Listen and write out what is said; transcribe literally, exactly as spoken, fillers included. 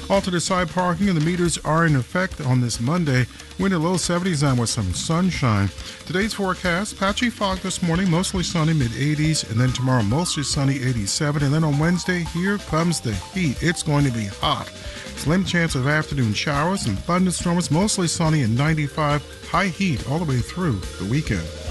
Alternate side parking and the meters are in effect on this Monday. Wind in low seventies and with some sunshine. Today's forecast, patchy fog this morning, mostly sunny, mid eighties, and then tomorrow mostly sunny, eighty-seven. And then on Wednesday, here comes the heat. It's going to be hot. Slim chance of afternoon showers and thunderstorms, mostly sunny and ninety-five. High heat all the way through the weekend.